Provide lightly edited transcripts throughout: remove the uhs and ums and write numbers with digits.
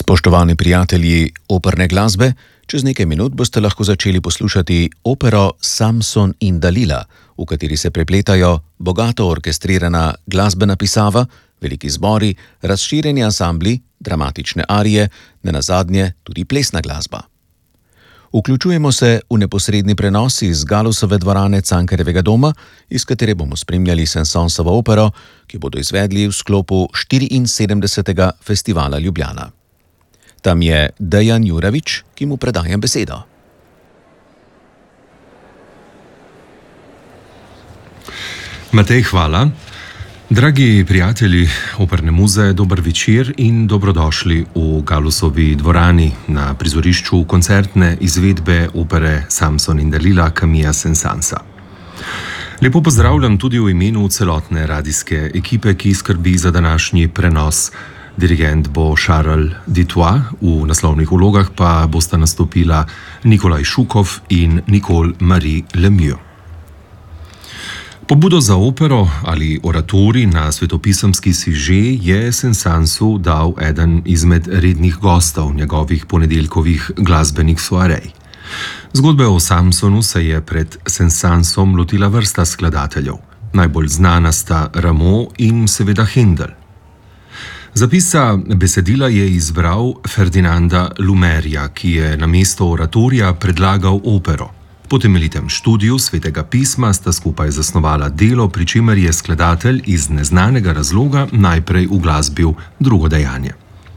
Spoštovani prijatelji operne glasbe, čez nekaj minut boste lahko začeli poslušati opero Samson in Dalila, v kateri se prepletajo bogato orkestrirana glasbena pisava, veliki zbori, razširjeni ansambli, dramatične arije, nenazadnje tudi plesna glasba. Vključujemo se v neposredni prenos iz Galusove dvorane Cankarjevega doma, iz katere bomo spremljali Saint-Saënsovo opero, ki bodo izvedli v sklopu 74. festivala Ljubljana. Tam je Dejan Juravič, ki mu predajam besedo. Matej, hvala. Dragi prijatelji operne muze, dober večer in dobrodošli v Galusovi dvorani na prizorišču koncertne izvedbe opere Samson in Dalila Camilla Saint-Saënsa. Lepo pozdravljam tudi v imenu celotne radijske ekipe, ki skrbi za današnji prenos. Dirigent bo Charles Ditois, v naslovnih vlogah pa bosta nastopila Nikolaj Šukov in Nicole Marie Lemieux. Pobudo za opero ali oratorij na svetopisemski siže je Saint-Saënsu dal eden izmed rednih gostov njegovih ponedeljkovih glasbenih soarej. Zgodbe o Samsonu se je pred Saint-Saënsom lotila vrsta skladateljev. Najbolj znana sta Rameau in seveda Händel. Zapisa besedila je izbral Ferdinanda Lumerja, ki je na mesto oratorija predlagal opero. Po temeljitem študiju svetega pisma sta skupaj zasnovala delo, pri čemer je skladatelj iz neznanega razloga najprej uglasbil drugo dejanje.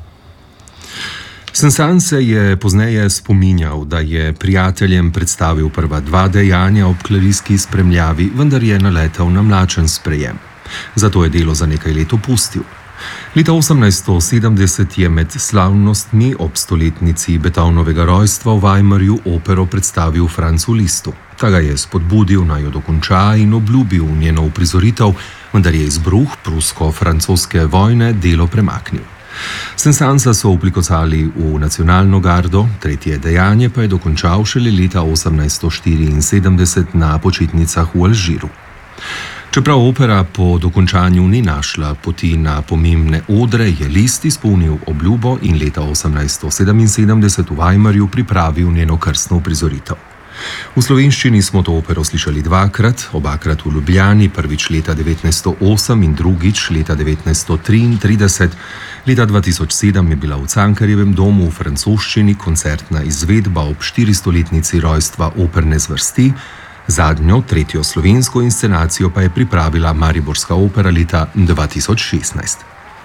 Saint-Saëns se je pozneje spominjal, da je prijateljem predstavil prva dva dejanja ob klavirski spremljavi, vendar je naletel na mlačen sprejem. Zato je delo za nekaj let opustil. Leta 1870 je med slavnostmi ob stoletnici Beethovenovega rojstva v Weimarju opero predstavil Franzu Listu. Ta ga je spodbudil, naj jo dokonča in obljubil njeno uprizoritev, vendar je izbruh prusko-francoske vojne delo premaknil. Saint-Saënsa so vplikocali v nacionalno gardo, tretje dejanje pa je dokončal šele leta 1874 na počitnicah v Alžiru. Čeprav opera po dokončanju ni našla poti na pomembne odre, je Liszt izpolnil obljubo in leta 1877 v Weimarju pripravil njeno krstno uprizoritev. V slovenščini smo to opero slišali dvakrat, obakrat v Ljubljani, prvič leta 1908 in drugič leta 1933. Leta 2007 je bila v Cankarjevem domu v francoščini koncertna izvedba ob 400-letnici rojstva operne zvrsti. Zadnjo, tretjo slovensko inscenacijo pa je pripravila Mariborska opera leta 2016.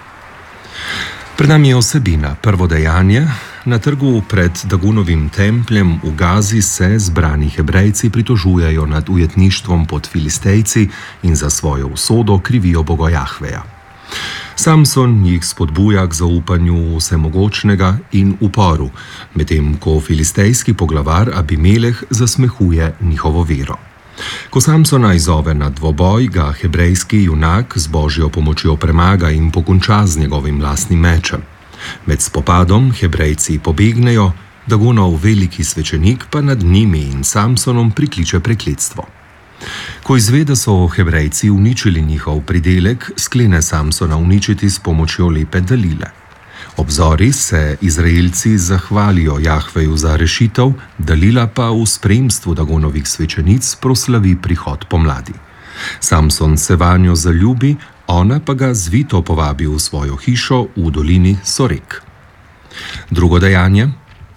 Pred nami je osebina, prvo dejanje. Na trgu pred Dagonovim templjem v Gazi se zbrani Hebrejci pritožujejo nad ujetništvom pod Filistejci in za svojo usodo krivijo Boga Jahveja. Samson jih spodbuja k zaupanju vsemogočnega in uporu, medtem ko filistejski poglavar Abimeleh zasmehuje njihovo vero. Ko Samsona izzove na dvoboj, ga hebrejski junak z božjo pomočjo premaga in pokonča z njegovim lastnim mečem. Med spopadom Hebrejci pobegnejo, Dagonov veliki svečenik pa nad njimi in Samsonom prikliče prekletstvo. Ko izve, da so Hebrejci uničili njihov pridelek, sklene Samsona uničiti s pomočjo lepe Dalile. Ob zori se Izraelci zahvalijo Jahveju za rešitev, Dalila pa v spremstvu Dagonovih svečenic proslavi prihod pomladi. Samson se vanjo zaljubi, ona pa ga zvito povabi v svojo hišo v dolini Sorek. Drugo dejanje.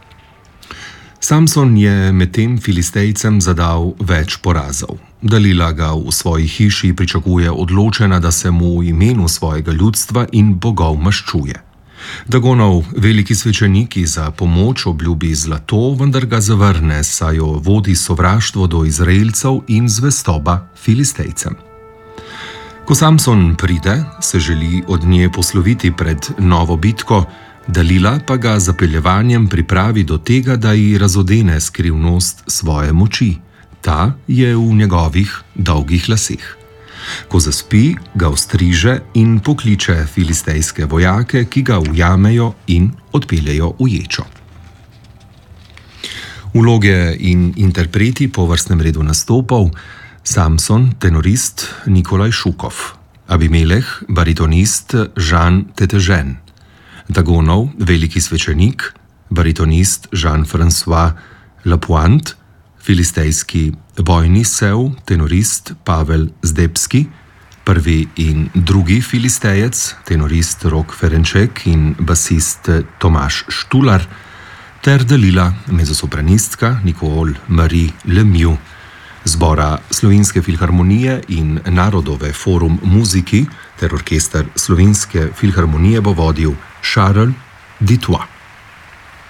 Samson je medtem Filistejcem zadal več porazov. Dalila ga v svoji hiši pričakuje odločena, da se mu v imenu svojega ljudstva in bogov maščuje. Dagonov veliki svečeniki za pomoč obljubi zlato, vendar ga zavrne, saj jo vodi sovraštvo do Izraelcev in zvestoba Filistejcem. Ko Samson pride, se želi od nje posloviti pred novo bitko, Dalila pa ga zapeljevanjem pripravi do tega, da ji razodene skrivnost svoje moči. Ta je v njegovih dolgih laseh. Ko zaspi, ga ostriže in pokliče filistejske vojake, ki ga ujamejo in odpeljejo v ječo. Vloge in interpreti po vrstnem redu nastopov: Samson, tenorist Nikolaj Šukov, Abimeleh, baritonist Jean Tetežen, Dagonov, veliki svečenik, baritonist Jean-François Lapointe, filistejski bojni sev, tenorist Pavel Zdebski, prvi in drugi filistejec, tenorist Rok Ferenček in basist Tomaš Štular, ter Dalila, mezzosopranistka Nicole Marie Lemieux. Zbora Slovenske filharmonije in Narodove forum muziki ter orkester Slovenske filharmonije bo vodil Charles Ditois.